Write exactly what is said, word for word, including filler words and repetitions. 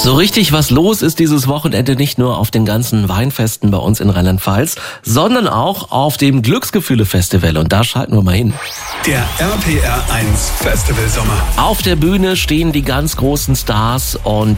So richtig was los ist dieses Wochenende nicht nur auf den ganzen Weinfesten bei uns in Rheinland-Pfalz, sondern auch auf dem Glücksgefühle-Festival. Und da schalten wir mal hin. Der R P R eins Festival Sommer. Auf der Bühne stehen die ganz großen Stars und